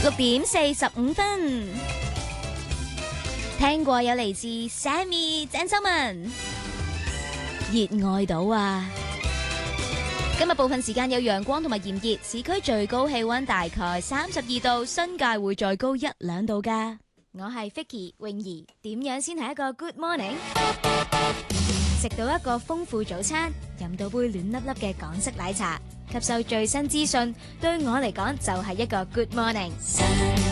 6:45，聽過有嚟自 Sammy 鄭秀文，熱愛到啊！今日部分時間有陽光同埋炎熱，市區最高氣溫大概32度，新界會再高1-2度㗎。我係 Vicky 泳兒，點樣先係一個 Good Morning？ 食到一個豐富早餐，飲到杯暖粒粒嘅港式奶茶，吸收最新資訊，對我嚟講就係一個 Good Morning。